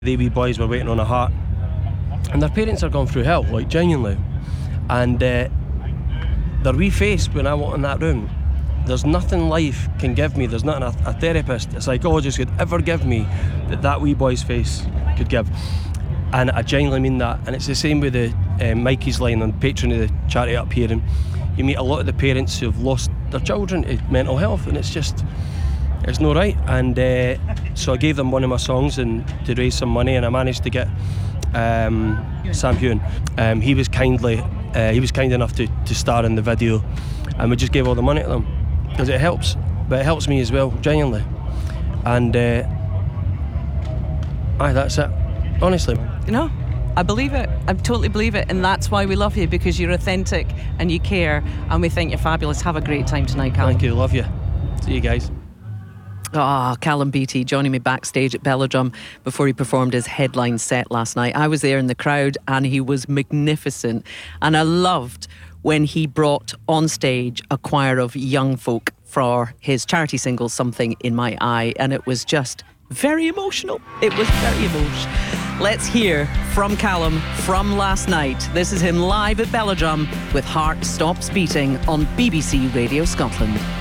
They wee boys were waiting on a heart, and their parents are going through hell, like genuinely. And their wee face when I walk in that room, there's nothing life can give me, there's nothing a therapist, a psychologist could ever give me that wee boy's face could give. And I genuinely mean that. And it's the same with the Mikey's line on patron of the charity up here, and you meet a lot of the parents who've lost their children to mental health, and it's not right. And so I gave them one of my songs and to raise some money, and I managed to get Sam Hewen. He was kind enough to star in the video, and we just gave all the money to them because it helps, but it helps me as well, genuinely. And that's it, honestly. No, I believe it. I totally believe it, and that's why we love you, because you're authentic and you care, and we think you're fabulous. Have a great time tonight, Callum. Thank you, love you. See you guys. Callum Beattie joining me backstage at Belladrum before he performed his headline set last night. I was there in the crowd and he was magnificent, and I loved when he brought on stage a choir of young folk for his charity single Something in My Eye, and it was just very emotional. It was very emotional. Let's hear from Callum from last night. This is him live at Belladrum with Heart Stops Beating on BBC Radio Scotland.